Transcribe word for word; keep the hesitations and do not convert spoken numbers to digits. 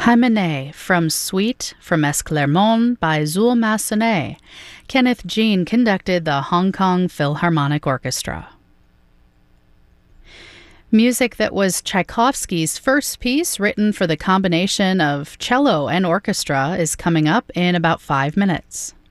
Hymenae from Suite from Esclarmonde by Zuul Massenet. Kenneth Jean conducted the Hong Kong Philharmonic Orchestra. Music that was Tchaikovsky's first piece written for the combination of cello and orchestra is coming up in about five minutes.